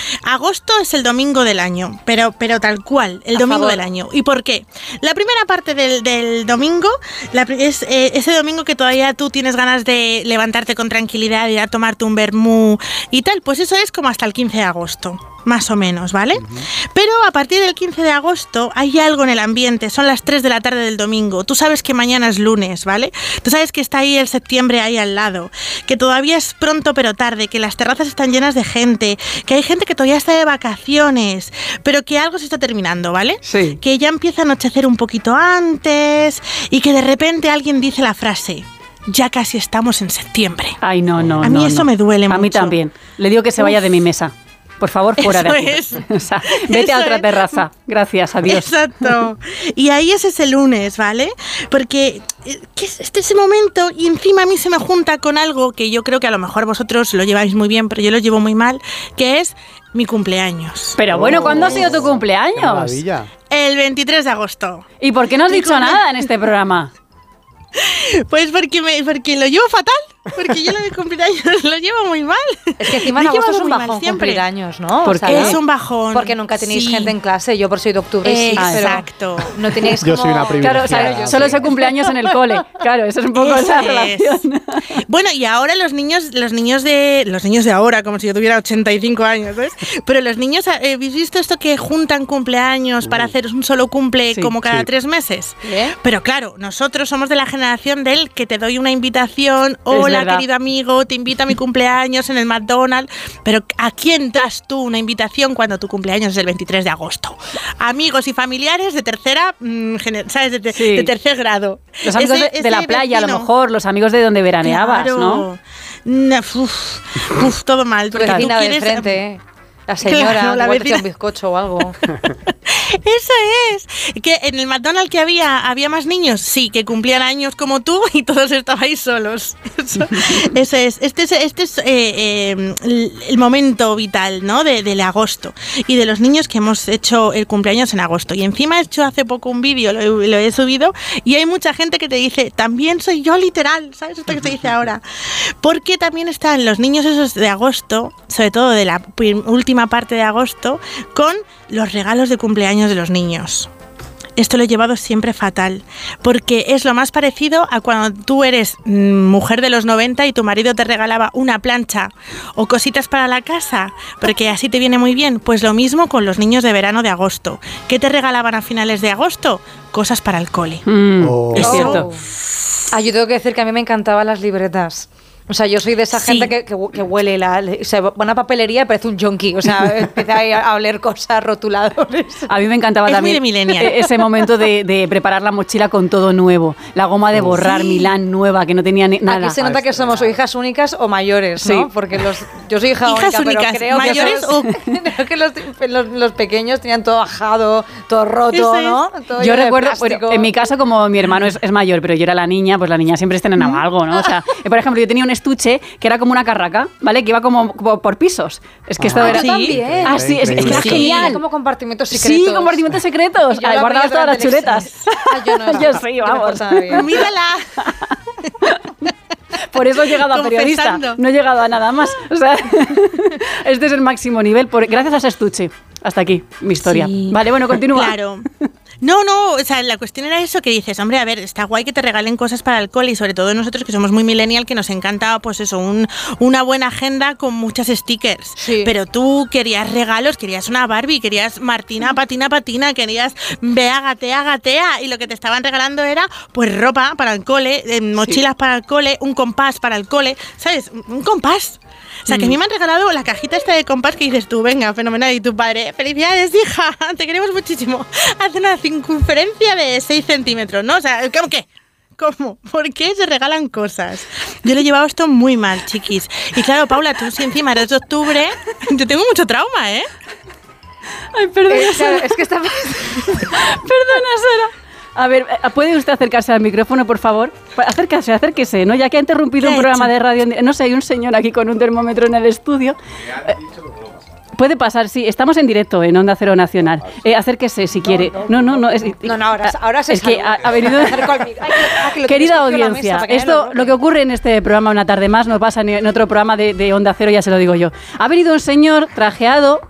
Agosto es el domingo del año, pero tal cual, el domingo del año. ¿Y por qué? La primera parte del domingo es ese domingo que todavía tú tienes ganas de levantarte con tranquilidad, ir a tomarte un vermú y tal, pues eso es como hasta el 15 de agosto. Más o menos, ¿vale? Pero a partir del 15 de agosto hay algo en el ambiente, son las 3 de la tarde del domingo, tú sabes que mañana es lunes, ¿vale? Tú sabes que está ahí el septiembre ahí al lado, que todavía es pronto pero tarde, que las terrazas están llenas de gente, que hay gente que todavía está de vacaciones, pero que algo se está terminando, ¿vale? Sí. Que ya empieza a anochecer un poquito antes y que de repente alguien dice la frase: ya casi estamos en septiembre. Ay, no. A mí eso me duele mucho. A mí también. Le digo que se vaya de mi mesa. Por favor, fuera de aquí. O sea, vete a otra terraza. Gracias, adiós. Exacto. Y ahí es ese lunes, ¿vale? Porque es ese momento y encima a mí se me junta con algo que yo creo que a lo mejor vosotros lo lleváis muy bien, pero yo lo llevo muy mal, que es mi cumpleaños. Pero bueno, ¿cuándo ha sido tu cumpleaños? ¡Qué maravilla! El 23 de agosto. ¿Y por qué no has dicho nada en este programa? Pues porque lo llevo fatal. Porque yo lo de cumpleaños lo llevo muy mal. Es que encima en agosto es un bajón cumplir años, ¿no? ¿Por qué? Es un bajón. Porque nunca tenéis sí. gente en clase. Yo por soy de octubre sí, exacto. pero no tenéis Yo como... soy una privilegiada. Claro, o sea, solo ese cumpleaños en el cole. Claro, eso es un poco Eso la relación. Bueno, y ahora los niños de ahora, como si yo tuviera 85 años, ¿ves? Pero los niños, ¿habéis visto esto que juntan cumpleaños para hacer un solo cumple como cada 3 meses? ¿Eh? Pero claro, nosotros somos de la generación del que te doy una invitación, hola querido amigo, te invito a mi cumpleaños en el McDonald's, pero ¿a quién das tú una invitación cuando tu cumpleaños es el 23 de agosto? Amigos y familiares de tercera, ¿sabes? De tercer grado. Los amigos de la playa, a lo mejor, los amigos de donde veraneabas, claro. ¿No? Todo mal. Tu vecina de frente, la señora, la vecina, un bizcocho o algo. Eso es. Que en el McDonald's que había más niños, sí, que cumplían años como tú y todos estabais solos. Eso es. Este es el momento vital, ¿no? Del agosto. Y de los niños que hemos hecho el cumpleaños en agosto. Y encima he hecho hace poco un vídeo, lo he subido, y hay mucha gente que te dice, también soy yo literal, ¿sabes esto que se dice ahora? Porque también están los niños esos de agosto, sobre todo de la última parte de agosto, con los regalos de cumpleaños de los niños. Esto lo he llevado siempre fatal, porque es lo más parecido a cuando tú eres mujer de los 90 y tu marido te regalaba una plancha o cositas para la casa, porque así te viene muy bien. Pues lo mismo con los niños de verano de agosto. ¿Qué te regalaban a finales de agosto? Cosas para el cole. Es cierto. Yo tengo que decir que a mí me encantaban las libretas. O sea, yo soy de esa gente que huele o sea, va a una papelería y parece un yonki. O sea, empieza a oler cosas, rotuladores. A mí me encantaba también ese momento de preparar la mochila con todo nuevo. La goma de borrar Milán nueva, que no tenía nada. Aquí se nota que somos o hijas únicas o mayores, ¿no? Sí. Porque yo soy hija única, únicas, pero creo mayores creo que los pequeños tenían todo bajado, todo roto, ¿no? Todo yo recuerdo, bueno, en mi caso, como mi hermano es mayor, pero yo era la niña, pues la niña siempre estrenaba algo, ¿no? O sea, por ejemplo, yo tenía un estuche que era como una carraca, ¿vale? Que iba como por pisos. Es que esto era... Yo también. Ah, sí, es que era genial. Como compartimentos secretos. Sí, compartimentos secretos. Guardabas todas las chuletas. Yo no. Yo sí, vamos. ¡Mírala! Por eso he llegado a periodista. No he llegado a nada más. O sea, este es el máximo nivel. Gracias a ese estuche. Hasta aquí mi historia. Sí. Vale, bueno, continúa. Claro. No, o sea, la cuestión era eso que dices, hombre, a ver, está guay que te regalen cosas para el cole y sobre todo nosotros que somos muy millennial, que nos encanta, pues eso, una buena agenda con muchas stickers. Sí. Pero tú querías regalos, querías una Barbie, querías Martina, patina, querías Bea, gatea, y lo que te estaban regalando era, pues, ropa para el cole, mochilas para el cole, un compás para el cole, ¿sabes? Un compás. O sea, que a mí me han regalado la cajita esta de compás que dices tú, venga, fenomenal, y tu padre, felicidades, hija, te queremos muchísimo. Hace una circunferencia de 6 centímetros, ¿no? O sea, ¿cómo qué? ¿Cómo? ¿Por qué se regalan cosas? Yo lo he llevado esto muy mal, chiquis. Y claro, Paula, tú si encima eres de octubre, yo tengo mucho trauma, ¿eh? Ay, perdona, Sara. Es que está... Perdona, Sara. A ver, ¿puede usted acercarse al micrófono, por favor? Acérquese, ¿no? Ya que ha interrumpido un programa de radio. No sé, hay un señor aquí con un termómetro en el estudio. Puede pasar, sí. Estamos en directo en Onda Cero Nacional. Acérquese si quiere. No, ahora se es que ha venido... Querida audiencia, esto, lo que ocurre en este programa Una tarde más, no pasa ni en otro programa de Onda Cero, ya se lo digo yo. Ha venido un señor trajeado